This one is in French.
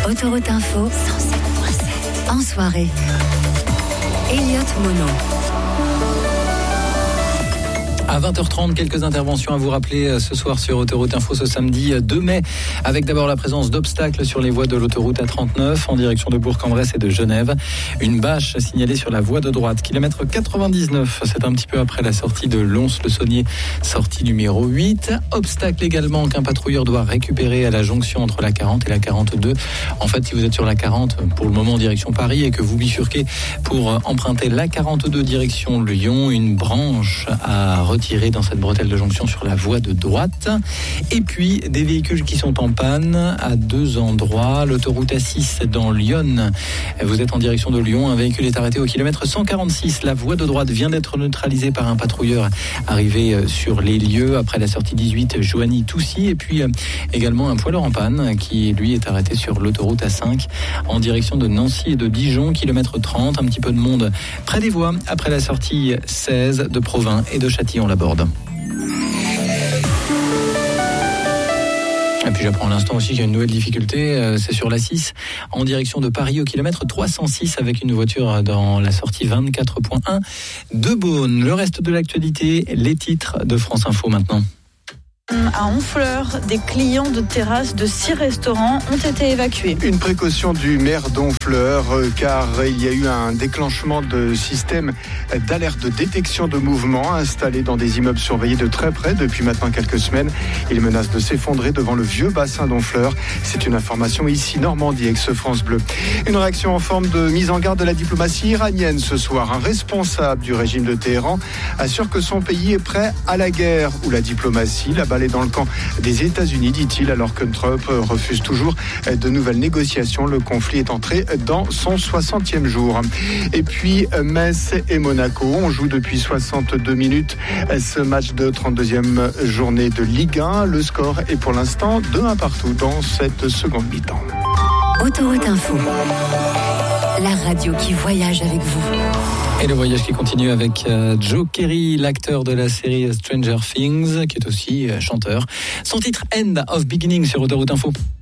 Autoroute Info 107.7. En soirée, Elliott Mono. À 20h30, quelques interventions à vous rappeler ce soir sur Autoroute Info ce samedi 2 mai, avec d'abord la présence d'obstacles sur les voies de l'autoroute A39 en direction de Bourg-en-Bresse et de Genève. Une bâche signalée sur la voie de droite, kilomètre 99, c'est un petit peu après la sortie de Lons-le-Saunier, sortie numéro 8. Obstacle également qu'un patrouilleur doit récupérer à la jonction entre la 40 et la 42. En fait, si vous êtes sur la 40 pour le moment en direction Paris et que vous bifurquez pour emprunter la 42 direction Lyon, une branche à retirer dans cette bretelle de jonction sur la voie de droite. Et puis des véhicules qui sont en panne à 2 endroits. L'autoroute A6 dans Lyon. Vous êtes en direction de Lyon. Un véhicule est arrêté au kilomètre 146. La voie de droite vient d'être neutralisée par un patrouilleur arrivé sur les lieux après la sortie 18 Joigny-Toussy. Et puis également un poileur en panne qui lui est arrêté sur l'autoroute A5 en direction de Nancy et de Dijon, kilomètre 30. Un petit peu de monde près des voies après la sortie 16 de Provins et de Châtillon-la-Borde. Et puis j'apprends à l'instant aussi qu'il y a une nouvelle difficulté, c'est sur l'A6 en direction de Paris au kilomètre 306 avec une voiture dans la sortie 24.1 de Beaune. Le reste de l'actualité, les titres de France Info maintenant. À Honfleur, des clients de terrasse de 6 restaurants ont été évacués. Une précaution du maire d'Honfleur, car il y a eu un déclenchement de système d'alerte de détection de mouvement installé dans des immeubles surveillés de très près depuis maintenant quelques semaines. Il menace de s'effondrer devant le vieux bassin d'Honfleur. C'est une information ici Normandie, ex-France Bleu. Une réaction en forme de mise en garde de la diplomatie iranienne ce soir. Un responsable du régime de Téhéran assure que son pays est prêt à la guerre où la diplomatie, la balle est dans le camp des États-Unis, dit-il, alors que Trump refuse toujours de nouvelles négociations. Le conflit est entré dans son 60e jour. Et puis Metz et Monaco, on joue depuis 62 minutes ce match de 32e journée de Ligue 1. Le score est pour l'instant 2-1 partout dans cette seconde mi-temps. Autoroute Info, la radio qui voyage avec vous. Et le voyage qui continue avec Joe Kerry, l'acteur de la série Stranger Things, qui est aussi chanteur. Son titre End of Beginning sur Autoroute Info.